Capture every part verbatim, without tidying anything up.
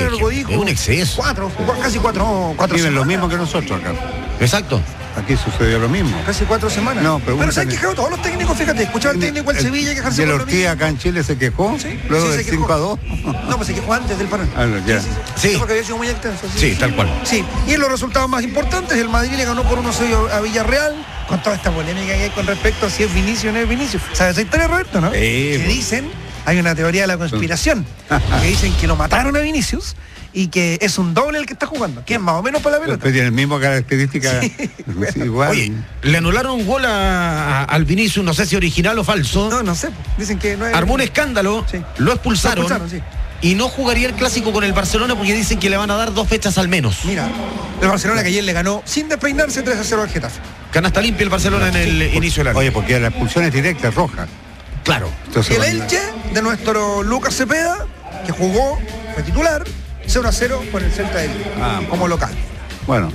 algo dijo. Es un exceso. Cuatro, casi cuatro, cuatro Viven semanas. lo mismo que nosotros acá. Exacto. Aquí sucedió lo mismo. Casi cuatro semanas. No, pero pero se han quejado todos los técnicos, fíjate, escuchaba al técnico del Sevilla quejarse ¿Y el por lo Ortiz mismo. acá en Chile se quejó? Sí, luego sí, del se quejó. cinco a dos. No, pues se quejó antes del parón. Ah, ya. Sí, sí, Sí. sí, porque había sido muy extenso. Sí, tal cual. Sí, y en los resultados más importantes, el Madrid le ganó por uno cero a Villarreal, con toda esta polémica que hay con respecto a si es Vinicius o no es Vinicius. ¿Sabes esa historia, Roberto, no? Sí, que pues. dicen, hay una teoría de la conspiración, que dicen que lo mataron a Vinicius y que es un doble el que está jugando, que es más o menos para la pelota. Pero tiene el mismo característica. Sí, Sí, igual. Oye, le anularon un gol a, a- al Vinicius, no sé si original o falso. No, no sé, dicen que no es... Armó un escándalo, Sí. lo expulsaron, Lo expulsaron, sí. y no jugaría el clásico con el Barcelona porque dicen que le van a dar dos fechas al menos. Mira, el Barcelona que ayer le ganó sin despeinarse tres a cero al Getafe. Canasta limpia el Barcelona en el inicio del año. Oye, porque la expulsión es directa, es roja. Claro. Entonces, El bueno, Elche de nuestro Lucas Cepeda, que jugó, fue titular, cero a cero con el Celta de Vigo, Ah. como local. Bueno.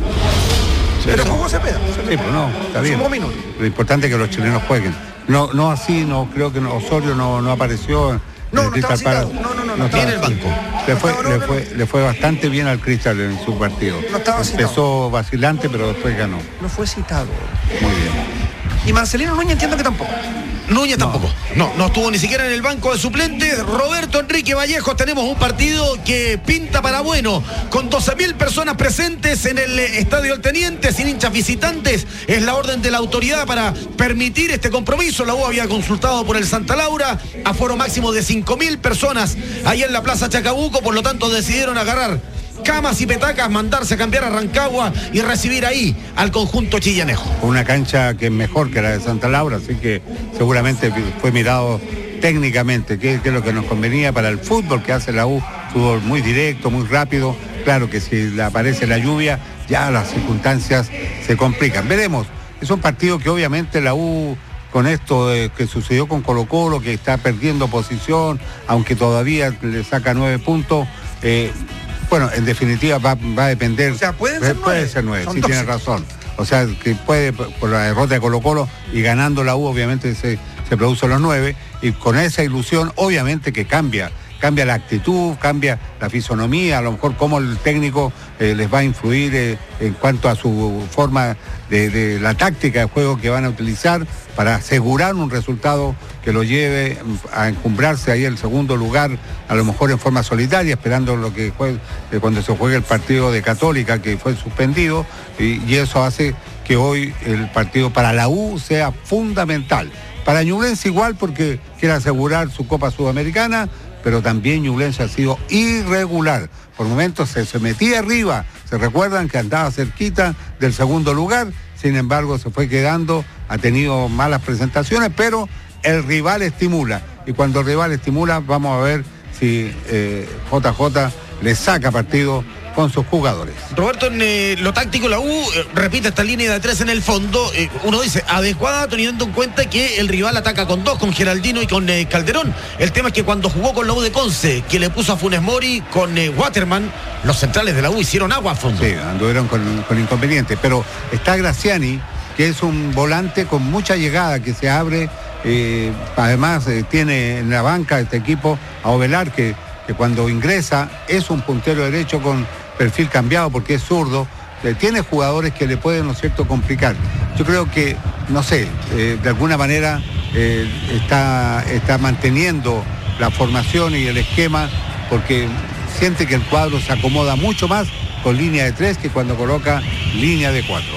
Pero Eso- jugó Cepeda. Sí, pues no, está bien. Sumó minutos. Lo importante es que los chilenos jueguen. No, no así, no creo que no- Osorio no, no apareció. No, el no Crystal estaba Palace. citado. No, no, no, no estaba estaba en el así. banco. Le No fue, estaba, no, le no, fue, no. le fue bastante bien al Crystal en su partido. No estaba citado. Empezó vacilante, pero después ganó. No fue citado. Muy bien. Y Marcelino Núñez entiendo que tampoco. Núñez tampoco. No, no estuvo ni siquiera en el banco de suplentes. Roberto Enrique Vallejos, tenemos un partido que pinta para bueno, con doce mil personas presentes en el eh, Estadio El Teniente, sin hinchas visitantes. Es la orden de la autoridad para permitir este compromiso. La U había consultado por el Santa Laura, aforo máximo de cinco mil personas ahí en la Plaza Chacabuco, por lo tanto decidieron agarrar camas y petacas, mandarse a cambiar a Rancagua y recibir ahí al conjunto chillanejo. Una cancha que es mejor que la de Santa Laura, así que seguramente fue mirado técnicamente, que, que es lo que nos convenía para el fútbol que hace la U, fútbol muy directo, muy rápido. Claro que si le aparece la lluvia, ya las circunstancias se complican. Veremos, es un partido que obviamente la U, con esto de, que sucedió con Colo Colo, que está perdiendo posición, aunque todavía le saca nueve puntos, eh, bueno, en definitiva va, va a depender. O sea, pueden ser puede nueve. ser nueve, Son sí, doce. tiene razón. O sea, que puede, por la derrota de Colo Colo y ganando la U, obviamente se, se producen los nueve, y con esa ilusión, obviamente que cambia, cambia la actitud, cambia la fisonomía, a lo mejor cómo el técnico eh, les va a influir eh, en cuanto a su forma de, de la táctica de juego que van a utilizar para asegurar un resultado que lo lleve a encumbrarse ahí el segundo lugar, a lo mejor en forma solitaria, esperando lo que juegue, eh, cuando se juegue el partido de Católica, que fue suspendido, y, y eso hace que hoy el partido para la U sea fundamental. Para Ñublense igual, porque quiere asegurar su Copa Sudamericana, pero también Ñublense ha sido irregular. Por momentos se, se metía arriba, se recuerdan que andaba cerquita del segundo lugar, sin embargo se fue quedando, ha tenido malas presentaciones, pero el rival estimula, y cuando el rival estimula, vamos a ver si eh, J J le saca partido con sus jugadores. Roberto, en eh, lo táctico, la U eh, repite esta línea de tres en el fondo. Eh, uno dice, adecuada teniendo en cuenta que el rival ataca con dos, con Geraldino y con eh, Calderón. El tema es que cuando jugó con la U de Conce, que le puso a Funes Mori con eh, Waterman, los centrales de la U hicieron agua a fondo. Sí, anduvieron con, con inconvenientes, pero está Graciani, que es un volante con mucha llegada, que se abre, eh, además eh, tiene en la banca este equipo a Ovelar, que, que cuando ingresa es un puntero derecho con perfil cambiado porque es zurdo, eh, tiene jugadores que le pueden, ¿no es cierto?, complicar. Yo creo que, no sé, eh, de alguna manera eh, está, está manteniendo la formación y el esquema, porque siente que el cuadro se acomoda mucho más con línea de tres que cuando coloca línea de cuatro.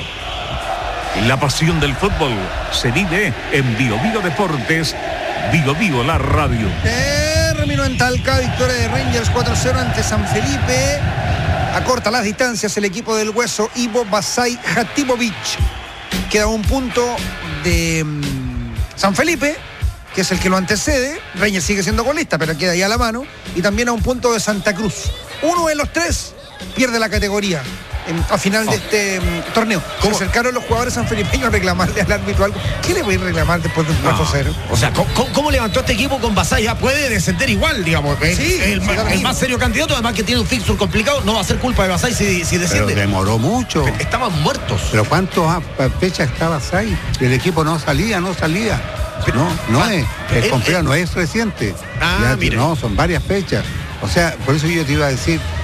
La pasión del fútbol se vive en Bio Bio Deportes, Bio Bio la radio. Terminó en Talca, victoria de Rangers cuatro a cero ante San Felipe. Acorta las distancias el equipo del Hueso Ivo Basay Hatimovic. Queda un punto de um, San Felipe, que es el que lo antecede. Rangers sigue siendo golista, pero queda ahí a la mano. Y también a un punto de Santa Cruz. Uno de los tres pierde la categoría en, a final de este um, torneo. ¿Cómo? Se acercaron los jugadores sanfelipeños a reclamarle al árbitro algo. ¿Qué le voy a reclamar después de un cuatro cero? O sea, ¿cómo, cómo levantó este equipo con Basay? Ya puede descender igual, digamos. Es Sí, el, sí, ma- claro. el más serio candidato, además que tiene un fixture complicado. No va a ser culpa de Basay si, si Pero desciende. demoró mucho. Estaban muertos. Pero ¿cuántas fechas estabas ahí? El equipo no salía, no salía. No, no Ah, es, él- es complejo, él- no es reciente. Ah, Ya, mire. no, son varias fechas. O sea, por eso yo te iba a decir,